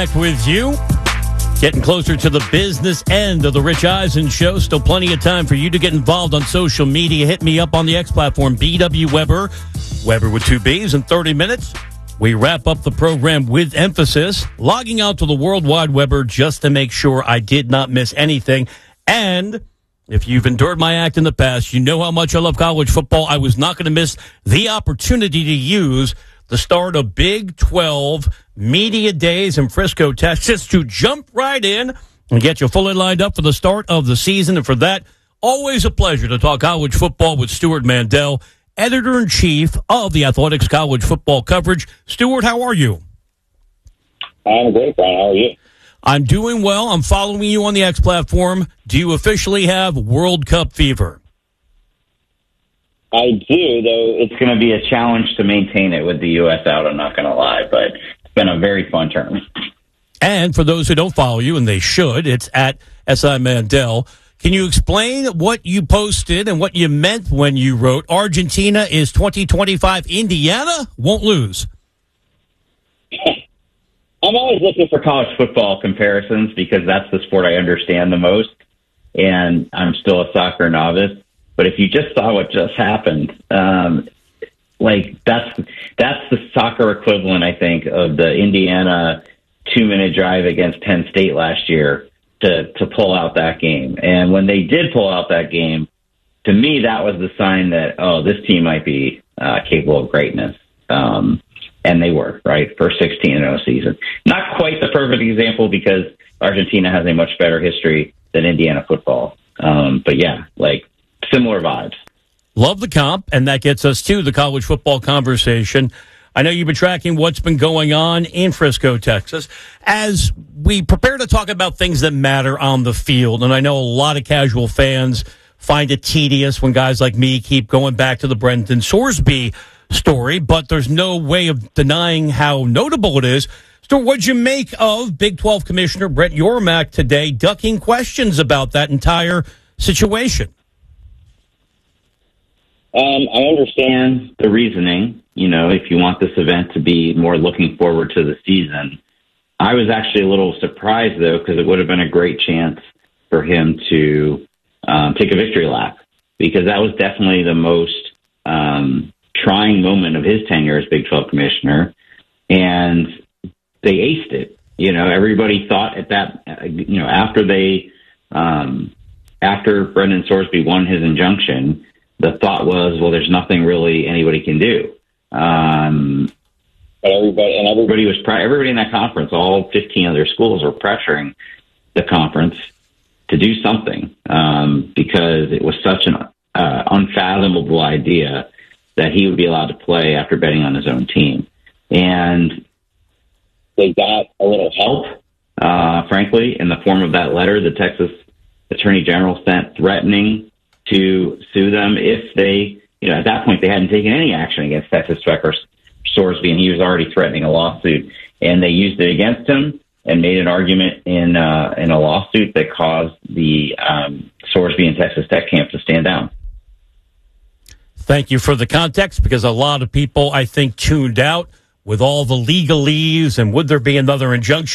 Back with you. Getting closer to the business end of the Rich Eisen Show. Still plenty of time for you to get involved on social media. Hit me up on the X platform, BW Weber. Weber with 2 B's in 30 minutes. We wrap up the program with emphasis, logging out to the World Wide Weber just to make sure I did not miss anything. And if you've endured my act in the past, you know how much I love college football. I was not going to miss the opportunity to use the start of Big 12 Media Days in Frisco, Texas, to jump right in and get you fully lined up for the start of the season. And for that, always a pleasure to talk college football with Stewart Mandel, Editor-in-Chief of the Athletics College Football Coverage. Stewart, how are you? I'm great, Brian. How are you? I'm doing well. I'm following you on the X platform. Do you officially have World Cup fever? I do, though it's going to be a challenge to maintain it with the U.S. out, I'm not going to lie, but it's been a very fun tournament. And for those who don't follow you, and they should, it's at SI Mandel. Can you explain what you posted and what you meant when you wrote Argentina is 2025, Indiana won't lose? I'm always looking for college football comparisons because that's the sport I understand the most, and I'm still a soccer novice. But if you just saw what just happened, that's the soccer equivalent, I think, of the Indiana 2-minute drive against Penn State last year to pull out that game. And when they did pull out that game, to me, that was the sign that, this team might be capable of greatness. And they were, right? First 16-0 season. Not quite the perfect example because Argentina has a much better history than Indiana football. But yeah, similar vibes. Love the comp, and that gets us to the college football conversation. I know you've been tracking what's been going on in Frisco, Texas, as we prepare to talk about things that matter on the field. And I know a lot of casual fans find it tedious when guys like me keep going back to the Brendan Sorsby story, but there's no way of denying how notable it is. So what'd you make of Big 12 Commissioner Brett Yormark today ducking questions about that entire situation? I understand the reasoning, if you want this event to be more looking forward to the season. I was actually a little surprised, though, because it would have been a great chance for him to take a victory lap, because that was definitely the most trying moment of his tenure as Big 12 commissioner, and they aced it. Everybody thought at that, after Brendan Sorsby won his injunction, the thought was, well, there's nothing really anybody can do. But everybody in that conference, all 15 other schools were pressuring the conference to do something because it was such an unfathomable idea that he would be allowed to play after betting on his own team. And they got a little help, frankly, in the form of that letter the Texas Attorney General sent threatening to sue them if they, at that point, they hadn't taken any action against Texas Tech or Sorsby, and he was already threatening a lawsuit. And they used it against him and made an argument in a lawsuit that caused the Sorsby and Texas Tech camp to stand down. Thank you for the context, because a lot of people, I think, tuned out with all the legalese and would there be another injunction.